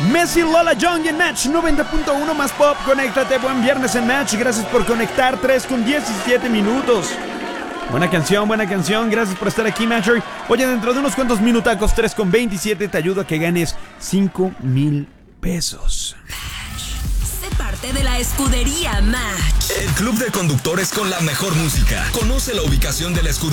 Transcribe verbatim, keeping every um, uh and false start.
Messi, Lola Young en Match noventa punto uno más pop. Conéctate, buen viernes en Match. Gracias por conectar, tres con diecisiete minutos. Buena canción, buena canción. Gracias por estar aquí, Matcher. Oye, dentro de unos cuantos minutacos, tres con veintisiete, te ayudo a que ganes cinco mil pesos. Sé parte de la escudería Match. El club de conductores con la mejor música. Conoce la ubicación de la escudería